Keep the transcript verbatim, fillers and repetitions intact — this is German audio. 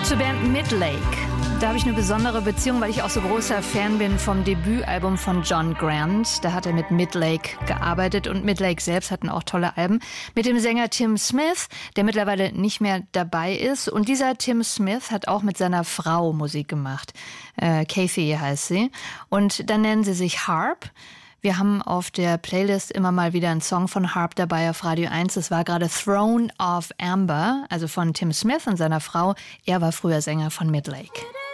Zur Band Midlake. Da habe ich eine besondere Beziehung, weil ich auch so großer Fan bin vom Debütalbum von John Grant. Da hat er mit Midlake gearbeitet und Midlake selbst hatten auch tolle Alben. Mit dem Sänger Tim Smith, der mittlerweile nicht mehr dabei ist. Und dieser Tim Smith hat auch mit seiner Frau Musik gemacht. Äh, Kathy heißt sie. Und dann nennen sie sich Harp. Wir haben auf der Playlist immer mal wieder einen Song von Harp dabei auf Radio eins. Das war gerade Throne of Amber, also von Tim Smith und seiner Frau. Er war früher Sänger von Midlake.